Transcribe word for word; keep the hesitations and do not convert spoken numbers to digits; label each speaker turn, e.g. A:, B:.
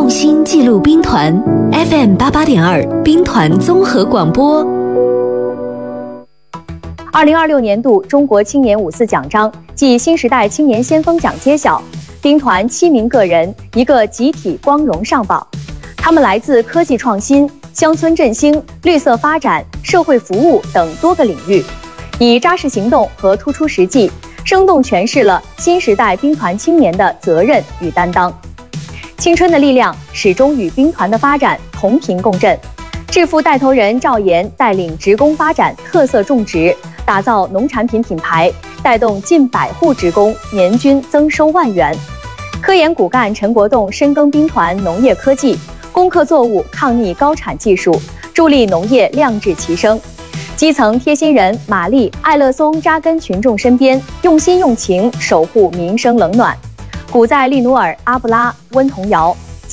A: 用心记录兵团 F M 八八点二兵团综合广播。
B: 二零二六年度中国青年五四奖章暨新时代青年先锋奖揭晓，兵团七名个人一个集体光荣上榜。他们来自科技创新、乡村振兴、绿色发展、社会服务等多个领域，以扎实行动和突出实际，生动诠释了新时代兵团青年的责任与担当。青春的力量始终与兵团的发展同频共振。致富带头人赵岩带领职工发展特色种植，打造农产品品牌，带动近百户职工年均增收万元。科研骨干陈国栋深耕兵团农业科技，攻克作物抗逆高产技术，助力农业亮质提升。基层贴心人玛丽、艾乐松扎根群众身边，用心用情守护民生冷暖。古在利努尔、阿布拉、温童瑶